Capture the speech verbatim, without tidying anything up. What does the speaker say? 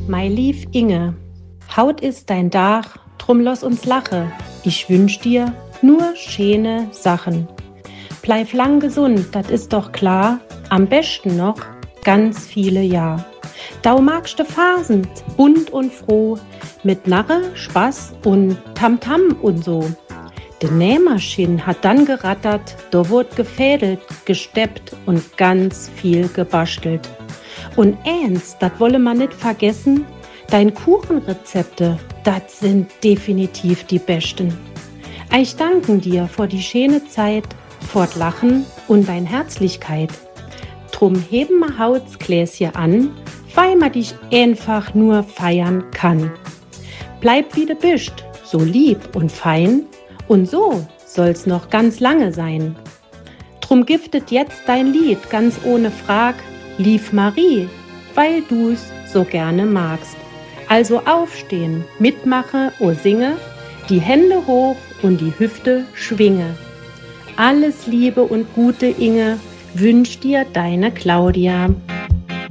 Mei lief Inge, Haut ist dein Dach, drum lass uns lache. Ich wünsch dir nur schöne Sachen. Bleib lang gesund, dat ist doch klar, am besten noch ganz viele Jahr. Dau magste Phasen, bunt und froh, mit Narre, Spaß und Tamtam und so. De Nähmaschine hat dann gerattert, da wurd gefädelt, gesteppt und ganz viel gebastelt. Und eins, dat wolle man nicht vergessen, dein Kuchenrezepte, dat sind definitiv die besten. Ich danken dir vor die schöne Zeit, fort Lachen und dein Herzlichkeit. Drum heben ma Hauts Gläschen an, weil ma dich einfach nur feiern kann. Bleib wie du bist, so lieb und fein, und so soll's noch ganz lange sein. Drum giftet jetzt dein Lied ganz ohne Frag, lief Marie, weil du's so gerne magst. Also aufstehen, mitmache o singe, die Hände hoch und die Hüfte schwinge. Alles Liebe und Gute, Inge, wünscht dir deine Claudia.